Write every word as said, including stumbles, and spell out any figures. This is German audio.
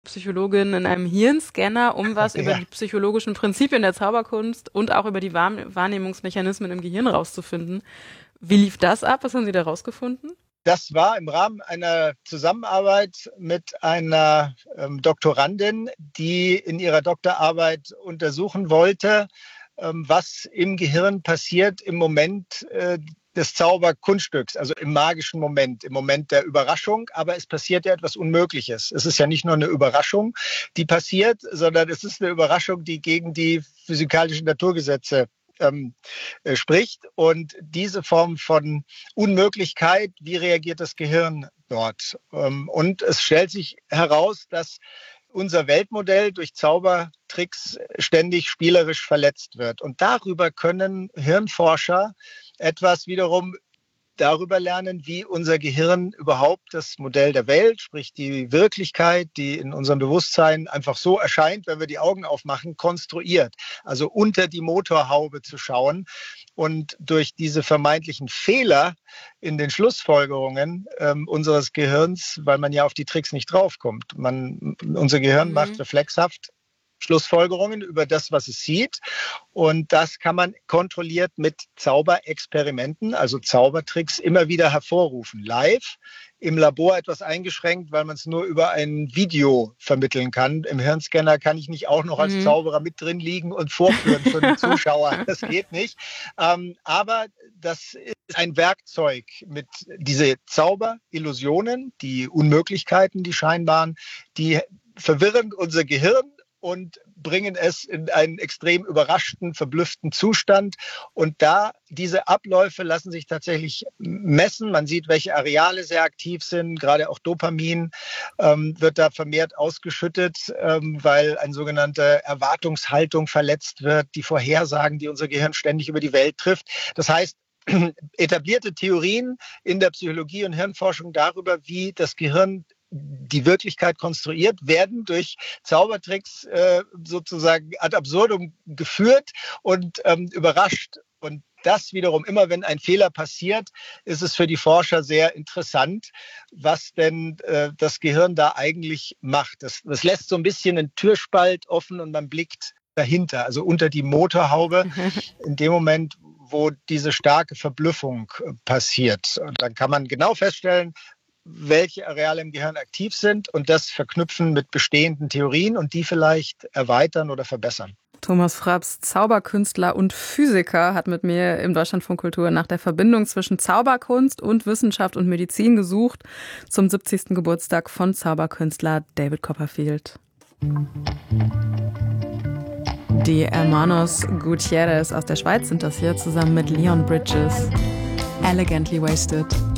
Psychologin in einem Hirnscanner, um was über Ja, die psychologischen Prinzipien der Zauberkunst und auch über die Wahrn- Wahrnehmungsmechanismen im Gehirn rauszufinden. Wie lief das ab? Was haben Sie da rausgefunden? das war im Rahmen einer Zusammenarbeit mit einer ähm, Doktorandin, die in ihrer Doktorarbeit untersuchen wollte, ähm, was im Gehirn passiert im Moment äh, des Zauberkunststücks, also im magischen Moment, im Moment der Überraschung. Aber es passiert ja etwas Unmögliches. Es ist ja nicht nur eine Überraschung, die passiert, sondern es ist eine Überraschung, die gegen die physikalischen Naturgesetze ähm, äh, spricht. Und diese Form von Unmöglichkeit, wie reagiert das Gehirn dort? Ähm, und es stellt sich heraus, dass unser Weltmodell durch Zaubertricks ständig spielerisch verletzt wird. Und darüber können Hirnforscher etwas wiederum darüber lernen, wie unser Gehirn überhaupt das Modell der Welt, sprich die Wirklichkeit, die in unserem Bewusstsein einfach so erscheint, wenn wir die Augen aufmachen, konstruiert. Also unter die Motorhaube zu schauen und durch diese vermeintlichen Fehler in den Schlussfolgerungen ähm, unseres Gehirns, weil man ja auf die Tricks nicht draufkommt. Man, unser Gehirn macht Mhm. reflexhaft Schlussfolgerungen über das, was es sieht. Und das kann man kontrolliert mit Zauberexperimenten, also Zaubertricks, immer wieder hervorrufen. Live, im Labor etwas eingeschränkt, weil man es nur über ein Video vermitteln kann. Im Hirnscanner kann ich nicht auch noch als Mhm. Zauberer mit drin liegen und vorführen für den Zuschauer. Das geht nicht. Ähm, aber das ist ein Werkzeug mit diese Zauberillusionen, die Unmöglichkeiten, die scheinbaren, die verwirren unser Gehirn und bringen es in einen extrem überraschten, verblüfften Zustand. Und da diese Abläufe lassen sich tatsächlich messen. Man sieht, welche Areale sehr aktiv sind. Gerade auch Dopamin ähm, wird da vermehrt ausgeschüttet, ähm, weil eine sogenannte Erwartungshaltung verletzt wird, die Vorhersagen, die unser Gehirn ständig über die Welt trifft. Das heißt, etablierte Theorien in der Psychologie und Hirnforschung darüber, wie das Gehirn die Wirklichkeit konstruiert, werden durch Zaubertricks äh, sozusagen ad absurdum geführt und ähm, überrascht. Und das wiederum, immer wenn ein Fehler passiert, ist es für die Forscher sehr interessant, was denn äh, das Gehirn da eigentlich macht. Das, das lässt so ein bisschen einen Türspalt offen und man blickt dahinter, also unter die Motorhaube, in dem Moment, wo diese starke Verblüffung äh, passiert. Und dann kann man genau feststellen, welche Areale im Gehirn aktiv sind und das verknüpfen mit bestehenden Theorien und die vielleicht erweitern oder verbessern. Thomas Fraps, Zauberkünstler und Physiker, hat mit mir im Deutschlandfunk Kultur nach der Verbindung zwischen Zauberkunst und Wissenschaft und Medizin gesucht zum siebzigsten Geburtstag von Zauberkünstler David Copperfield. Die Hermanos Gutierrez aus der Schweiz sind das hier zusammen mit Leon Bridges. Elegantly Wasted.